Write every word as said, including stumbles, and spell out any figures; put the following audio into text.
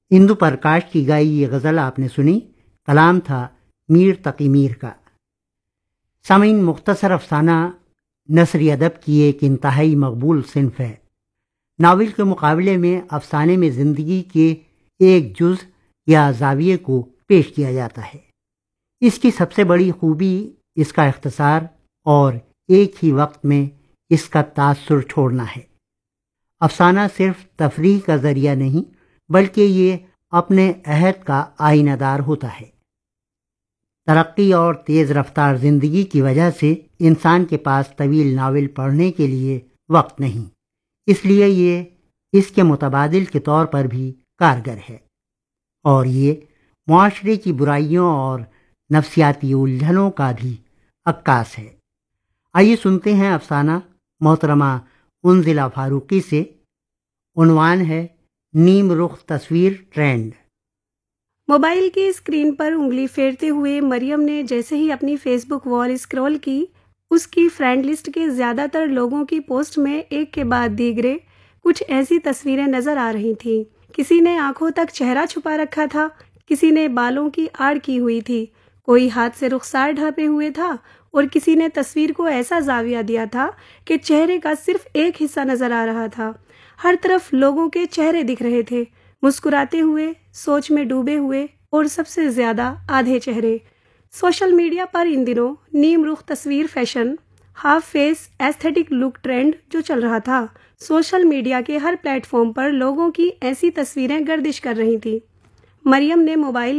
اندو پرکاش کی گائی یہ غزل آپ نے سنی، کلام تھا میر تقی میر کا۔ سامعین، مختصر افسانہ نثری ادب کی ایک انتہائی مقبول صنف ہے۔ ناول کے مقابلے میں افسانے میں زندگی کے ایک جز یا زاویے کو پیش کیا جاتا ہے۔ اس کی سب سے بڑی خوبی اس کا اختصار اور ایک ہی وقت میں اس کا تاثر چھوڑنا ہے۔ افسانہ صرف تفریح کا ذریعہ نہیں بلکہ یہ اپنے عہد کا آئینہ دار ہوتا ہے۔ ترقی اور تیز رفتار زندگی کی وجہ سے انسان کے پاس طویل ناول پڑھنے کے لیے وقت نہیں، اس لیے یہ اس کے متبادل کے طور پر بھی کارگر ہے، اور یہ معاشرے کی برائیوں اور نفسیاتی الجھنوں کا بھی عکاس ہے۔ آئیے سنتے ہیں افسانہ محترمہ انزلہ فاروقی سے۔ عنوان ہے نیم رخ تصویر ٹرینڈ۔ موبائل کی اسکرین پر انگلی پھیرتے ہوئے مریم نے جیسے ہی اپنی فیس بک وال اسکرول کی، اس کی فرینڈ لسٹ کے زیادہ تر لوگوں کی پوسٹ میں ایک کے بعد دیگرے کچھ ایسی تصویریں نظر آ رہی تھیں۔ کسی نے آنکھوں تک چہرہ چھپا رکھا تھا، کسی نے بالوں کی آڑ کی ہوئی تھی، کوئی ہاتھ سے رخسار ڈھانپے ہوئے تھا، اور کسی نے تصویر کو ایسا زاویہ دیا تھا کہ چہرے کا صرف ایک حصہ نظر آ رہا تھا۔ ہر طرف لوگوں کے چہرے دکھ رہے تھے، مسکراتے ہوئے، سوچ میں ڈوبے ہوئے، اور سب سے زیادہ آدھے چہرے۔ سوشل میڈیا پر ان دنوں نیم رخ تصویر فیشن، ہاف فیس ایستھیٹک لک ٹرینڈ جو چل رہا تھا، سوشل میڈیا کے ہر پلیٹ فارم پر لوگوں کی ایسی تصویریں گردش کر رہی تھیں۔ مریم نے موبائل